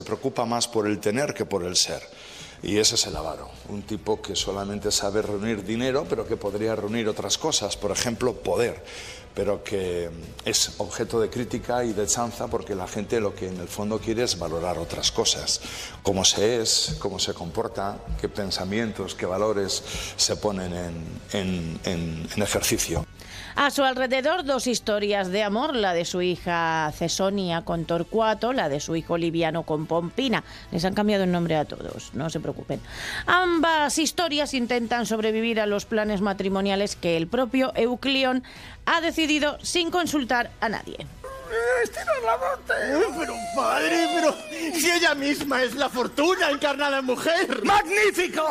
Se preocupa más por el tener que por el ser. Y ese es el avaro, un tipo que solamente sabe reunir dinero, pero que podría reunir otras cosas, por ejemplo, poder, pero que es objeto de crítica y de chanza porque la gente lo que en el fondo quiere es valorar otras cosas, cómo se es, cómo se comporta, qué pensamientos, qué valores se ponen en ejercicio. A su alrededor, dos historias de amor, la de su hija Cesonia con Torcuato, la de su hijo Liviano con Pompina. Les han cambiado el nombre a todos, no se preocupen. Ambas historias intentan sobrevivir a los planes matrimoniales que el propio Euclión ha decidido sin consultar a nadie. ¡Estirar la monte! Pero padre, pero si ella misma es la fortuna encarnada en mujer. ¡Magnífico!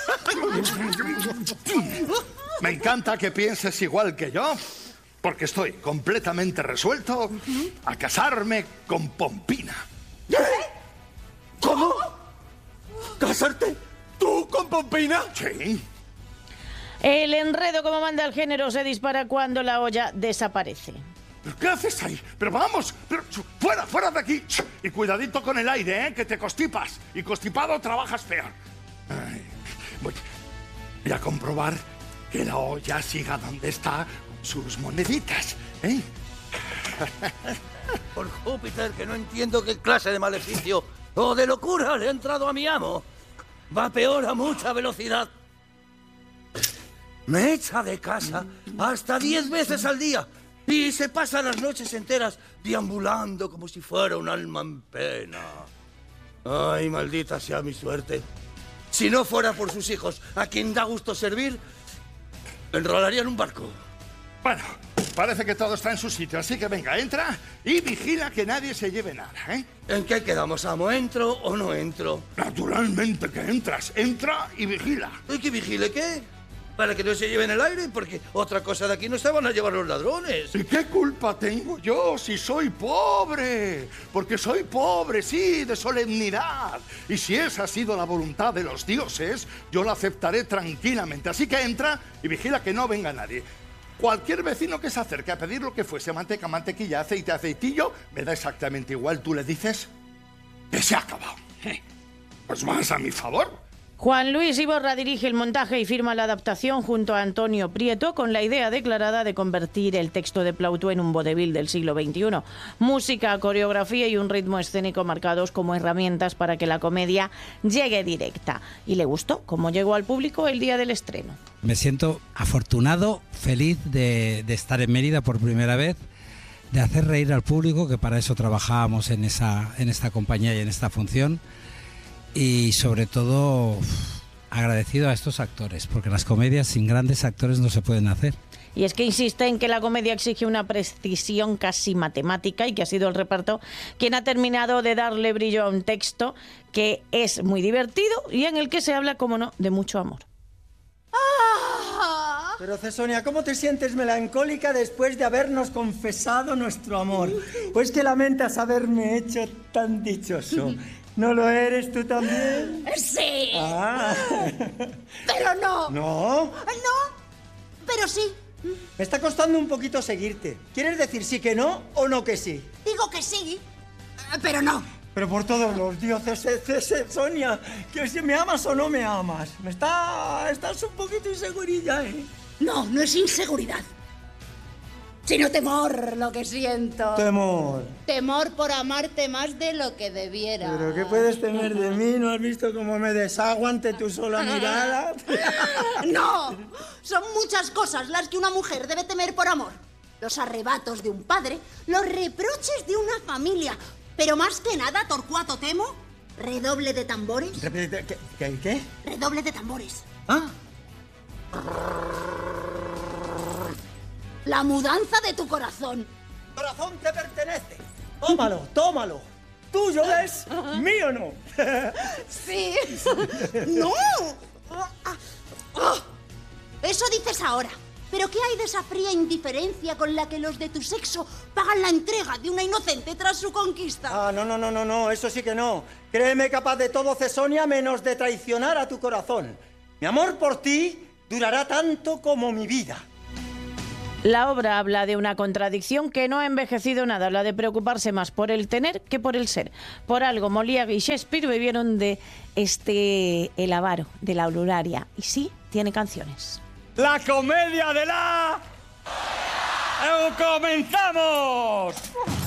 Me encanta que pienses igual que yo, porque estoy completamente resuelto a casarme con Pompina. ¿Eh? ¿Cómo? ¿Casarte tú con Pompina? Sí. El enredo, como manda el género, se dispara cuando la olla desaparece. ¿Pero qué haces ahí? Pero vamos, pero fuera de aquí. Y cuidadito con el aire, ¿eh? Que te constipas. Y constipado trabajas feo. Ay, voy a comprobar que la olla siga donde está con sus moneditas, ¿eh? Por Júpiter, que no entiendo qué clase de maleficio o de locura le ha entrado a mi amo. Va peor a mucha velocidad. Me echa de casa hasta 10 veces al día y se pasa las noches enteras deambulando como si fuera un alma en pena. Ay, maldita sea mi suerte. Si no fuera por sus hijos, a quien da gusto servir, enrolaría en un barco. Bueno, parece que todo está en su sitio, así que venga, entra y vigila que nadie se lleve nada, ¿eh? ¿En qué quedamos, amo? ¿Entro o no entro? Naturalmente que entras. Entra y vigila. ¿Y que vigile qué? Para que no se lleven el aire, porque otra cosa de aquí no se van a llevar los ladrones. ¿Y qué culpa tengo yo si soy pobre? Porque soy pobre, sí, de solemnidad. Y si esa ha sido la voluntad de los dioses, yo la aceptaré tranquilamente. Así que entra y vigila que no venga nadie. Cualquier vecino que se acerque a pedir lo que fuese, manteca, mantequilla, aceite, aceitillo, me da exactamente igual. Tú le dices que se ha acabado. Pues más a mi favor. Juan Luis Iborra dirige el montaje y firma la adaptación junto a Antonio Prieto con la idea declarada de convertir el texto de Plautó en un vodevil del siglo XXI. Música, coreografía y un ritmo escénico marcados como herramientas para que la comedia llegue directa. Y le gustó cómo llegó al público el día del estreno. Me siento afortunado, feliz de estar en Mérida por primera vez, de hacer reír al público, que para eso trabajábamos en esta compañía y en esta función. Y sobre todo agradecido a estos actores, porque las comedias sin grandes actores no se pueden hacer. Y es que insiste en que la comedia exige una precisión casi matemática y que ha sido el reparto quien ha terminado de darle brillo a un texto que es muy divertido y en el que se habla, como no, de mucho amor. Pero Cesonia, ¿cómo te sientes melancólica después de habernos confesado nuestro amor? ¿O es que lamentas haberme hecho tan dichoso? ¿No lo eres tú también? Sí. Ah. Pero no. ¿No? No, pero sí. Me está costando un poquito seguirte. ¿Quieres decir sí que no o no que sí? Digo que sí, pero no. Pero por todos los dioses, Sonia, que si me amas o no me amas. Estás un poquito insegurilla, ¿eh? No, no es inseguridad, sino temor lo que siento. Temor. Temor por amarte más de lo que debiera. ¿Pero qué puedes temer de mí? ¿No has visto cómo me deshago ante tu sola mirada? No, son muchas cosas las que una mujer debe temer por amor. Los arrebatos de un padre, los reproches de una familia, pero más que nada, Torcuato Temo, redoble de tambores. ¿Qué? Redoble de tambores. ¿Ah? La mudanza de tu corazón. Corazón te pertenece. Tómalo. Tuyo es, mío no. Sí. No. Eso dices ahora. ¿Pero qué hay de esa fría indiferencia con la que los de tu sexo pagan la entrega de una inocente tras su conquista? Ah, no, eso sí que no. Créeme capaz de todo, Cesonia, menos de traicionar a tu corazón. Mi amor por ti durará tanto como mi vida. La obra habla de una contradicción que no ha envejecido nada, habla de preocuparse más por el tener que por el ser. Por algo, Molière y Shakespeare bebieron de el avaro, de la aurularia. Y sí, tiene canciones. ¡La comedia de la... ¡Comenzamos!